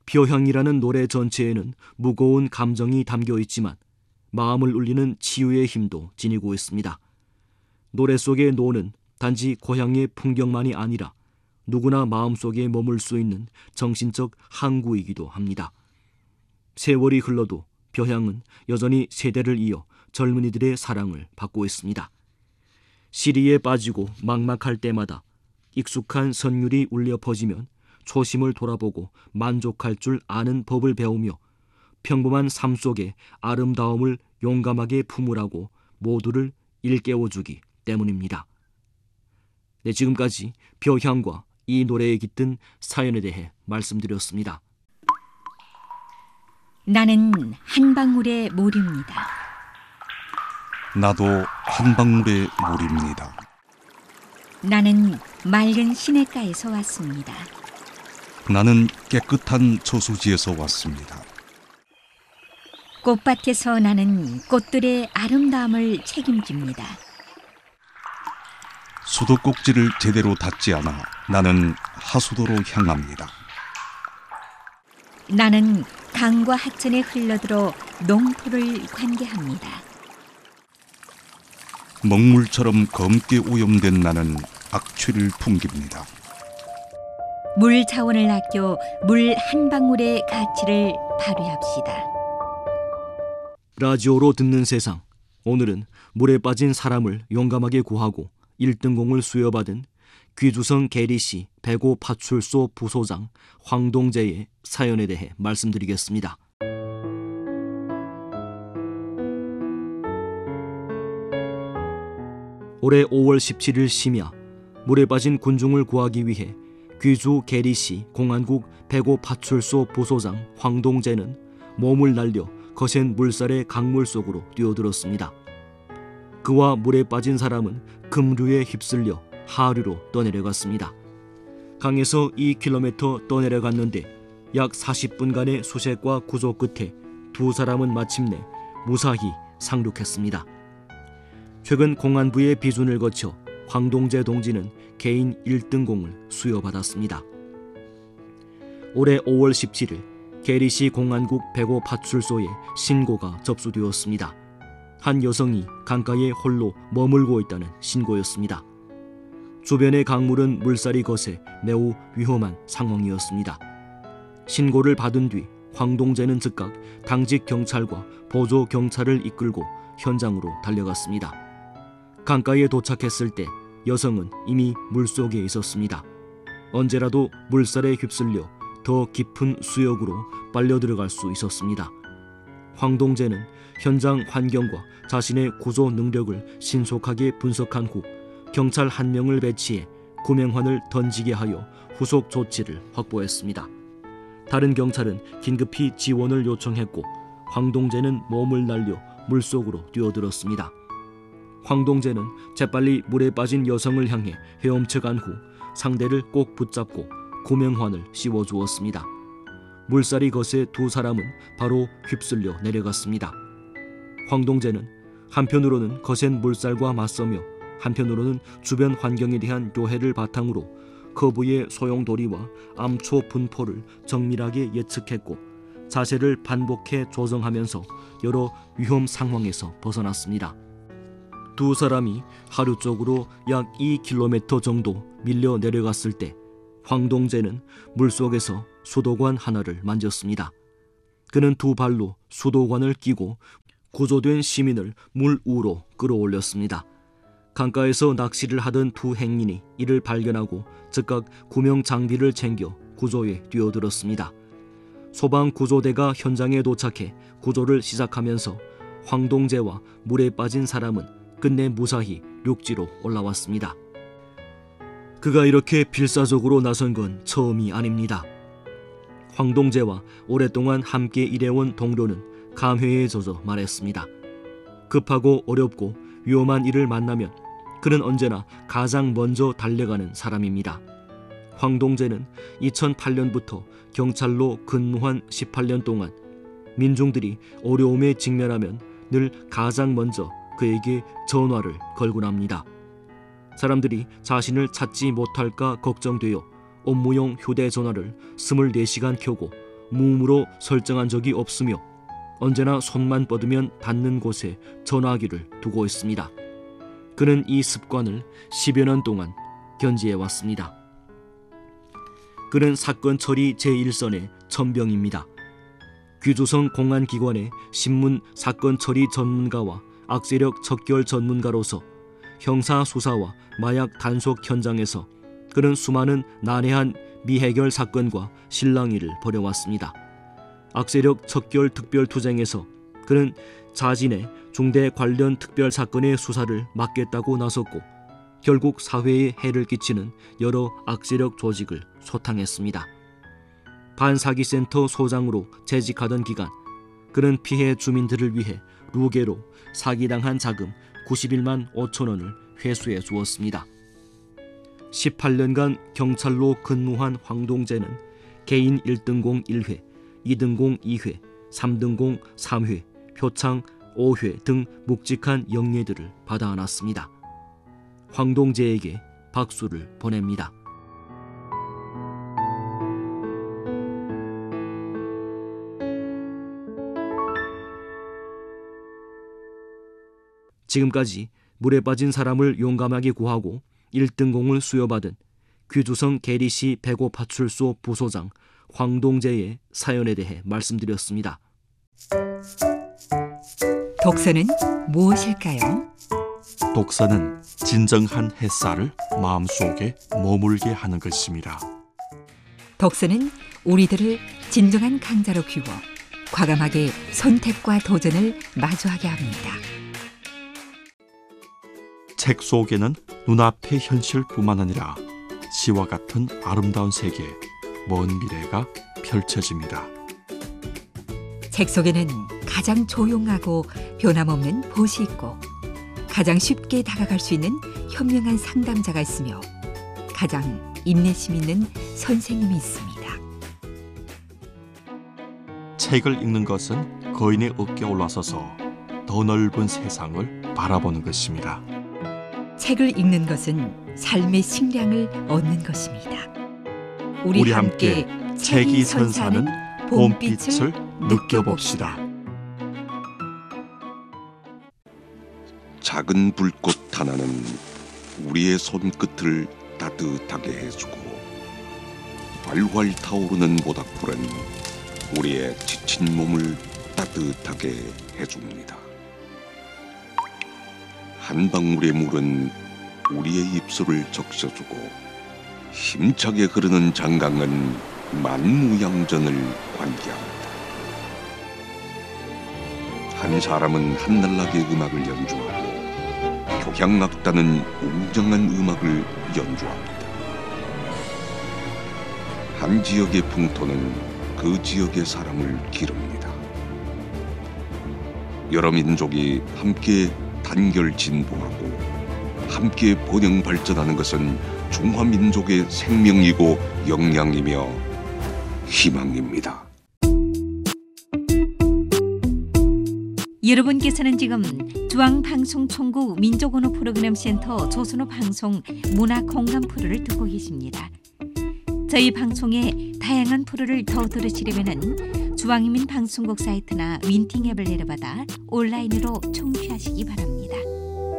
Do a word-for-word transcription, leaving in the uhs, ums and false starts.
벼향이라는 노래 전체에는 무거운 감정이 담겨 있지만 마음을 울리는 치유의 힘도 지니고 있습니다. 노래 속의 노는 단지 고향의 풍경만이 아니라 누구나 마음속에 머물 수 있는 정신적 항구이기도 합니다. 세월이 흘러도 벼향은 여전히 세대를 이어 젊은이들의 사랑을 받고 있습니다. 시리에 빠지고 막막할 때마다 익숙한 선율이 울려 퍼지면 초심을 돌아보고 만족할 줄 아는 법을 배우며 평범한 삶 속의 아름다움을 용감하게 품으라고 모두를 일깨워주기 때문입니다. 네, 지금까지 벼향과 이 노래에 깃든 사연에 대해 말씀드렸습니다. 나는 한 방울의 물입니다. 나도 한 방울의 물입니다. 나는 맑은 시냇가에서 왔습니다. 나는 깨끗한 저수지에서 왔습니다. 꽃밭에서 나는 꽃들의 아름다움을 책임집니다. 수도꼭지를 제대로 닫지 않아 나는 하수도로 향합니다. 나는 강과 하천에 흘러들어 농토를 관계합니다. 먹물처럼 검게 오염된 나는 악취를 풍깁니다. 물 자원을 아껴 물 한 방울의 가치를 발휘합시다. 라디오로 듣는 세상, 오늘은 물에 빠진 사람을 용감하게 구하고 일 등공을 수여받은 귀주성 계리시 배고 파출소 부소장 황동재의 사연에 대해 말씀드리겠습니다. 올해 오월 십칠일 심야, 물에 빠진 군중을 구하기 위해 귀주 계리시 공안국 배고 파출소 부소장 황동재는 몸을 날려 거센 물살의 강물 속으로 뛰어들었습니다. 그와 물에 빠진 사람은 급류에 휩쓸려 하류로 떠내려갔습니다. 강에서 이 킬로미터 떠내려갔는데 약 사십 분간의 수색과 구조 끝에 두 사람은 마침내 무사히 상륙했습니다. 최근 공안부의 비준을 거쳐 황동재 동지는 개인 일 등공을 수여받았습니다. 올해 오월 십칠일 계리시 공안국 배고 파출소에 신고가 접수되었습니다. 한 여성이 강가에 홀로 머물고 있다는 신고였습니다. 주변의 강물은 물살이 거세 매우 위험한 상황이었습니다. 신고를 받은 뒤 황동재는 즉각 당직 경찰과 보조 경찰을 이끌고 현장으로 달려갔습니다. 강가에 도착했을 때 여성은 이미 물속에 있었습니다. 언제라도 물살에 휩쓸려 더 깊은 수역으로 빨려 들어갈 수 있었습니다. 황동재는 현장 환경과 자신의 구조 능력을 신속하게 분석한 후 경찰 한 명을 배치해 구명환을 던지게 하여 후속 조치를 확보했습니다. 다른 경찰은 긴급히 지원을 요청했고 황동재는 몸을 날려 물속으로 뛰어들었습니다. 황동재는 재빨리 물에 빠진 여성을 향해 헤엄쳐간 후 상대를 꼭 붙잡고 구명환을 씌워주었습니다. 물살이 거세 두 사람은 바로 휩쓸려 내려갔습니다. 황동재는 한편으로는 거센 물살과 맞서며 한편으로는 주변 환경에 대한 교해를 바탕으로 커브의 소용돌이와 암초 분포를 정밀하게 예측했고 자세를 반복해 조정하면서 여러 위험 상황에서 벗어났습니다. 두 사람이 하류 쪽으로 약 이 킬로미터 정도 밀려 내려갔을 때 황동재는 물속에서 수도관 하나를 만졌습니다. 그는 두 발로 수도관을 끼고 구조된 시민을 물 위로 끌어올렸습니다. 강가에서 낚시를 하던 두 행인이 이를 발견하고 즉각 구명 장비를 챙겨 구조에 뛰어들었습니다. 소방 구조대가 현장에 도착해 구조를 시작하면서 황동재와 물에 빠진 사람은 끝내 무사히 육지로 올라왔습니다. 그가 이렇게 필사적으로 나선 건 처음이 아닙니다. 황동재와 오랫동안 함께 일해온 동료는 감회에 젖어 말했습니다. 급하고 어렵고 위험한 일을 만나면 그는 언제나 가장 먼저 달려가는 사람입니다. 황동재는 이천팔년부터 경찰로 근무한 십팔 년 동안 민중들이 어려움에 직면하면 늘 가장 먼저 그에게 전화를 걸곤 합니다. 사람들이 자신을 찾지 못할까 걱정되어 업무용 휴대전화를 이십사 시간 켜고 무음으로 설정한 적이 없으며 언제나 손만 뻗으면 닿는 곳에 전화기를 두고 있습니다. 그는 이 습관을 십여 년 동안 견지해 왔습니다. 그는 사건 처리 제일 선의 천병입니다. 귀조선 공안기관의 신문 사건 처리 전문가와 악세력 척결 전문가로서 형사 수사와 마약 단속 현장에서 그는 수많은 난해한 미해결 사건과 실랑이를 벌여왔습니다. 악세력 척결 특별투쟁에서 그는 자진의 중대 관련 특별 사건의 수사를 맡겠다고 나섰고 결국 사회에 해를 끼치는 여러 악세력 조직을 소탕했습니다. 반사기센터 소장으로 재직하던 기간 그는 피해 주민들을 위해 루게로 사기당한 자금 구십일만 오천 원을 회수해 주었습니다. 십팔 년간 경찰로 근무한 황동재는 개인 일 등공 일 회, 이 등공 이 회, 삼 등공 삼 회, 표창 오 회 등 묵직한 영예들을 받아 안았습니다. 황동재에게 박수를 보냅니다. 지금까지 물에 빠진 사람을 용감하게 구하고 일 등공을 수여받은 귀주성 계리시 배고파출소 부소장 황동재의 사연에 대해 말씀드렸습니다. 독서는 무엇일까요? 독서는 진정한 햇살을 마음속에 머물게 하는 것입니다. 독서는 우리들을 진정한 강자로 키워 과감하게 선택과 도전을 마주하게 합니다. 책 속에는 눈앞의 현실뿐만 아니라 시와 같은 아름다운 세계, 먼 미래가 펼쳐집니다. 책 속에는 가장 조용하고 변함없는 보시 있고 가장 쉽게 다가갈 수 있는 현명한 상담자가 있으며 가장 인내심 있는 선생님이 있습니다. 책을 읽는 것은 거인의 어깨에 올라서서 더 넓은 세상을 바라보는 것입니다. 책을 읽는 것은 삶의 식량을 얻는 것입니다. 우리, 우리 함께 함께 책이 책이 선사하는 선사하는 봄빛을 봄빛을 느껴봅시다. 작은 불꽃 하나는 우리의 손끝을 따뜻하게 해주고 활활 타오르는 모닥불은 우리의 지친 몸을 따뜻하게 해줍니다. 한 방울의 물은 우리의 입술을 적셔주고 힘차게 흐르는 장강은 만무양전을 관계합니다. 한 사람은 한날나게 음악을 연주하고 교향악단은 웅장한 음악을 연주합니다. 한 지역의 풍토는 그 지역의 사람을 기릅니다. 여러 민족이 함께 단결 진보하고 함께 번영 발전하는 것은 중화민족의 생명이고 역량이며 희망입니다. 여러분께서는 지금 중앙방송총국 민족언어 프로그램센터 조선어 방송 문화공감 프로를 듣고 계십니다. 저희 방송의 다양한 프로를 더 들으시려면 중앙인민방송국 사이트나 윈팅 앱을 내려받아 온라인으로 청취하시기 바랍니다.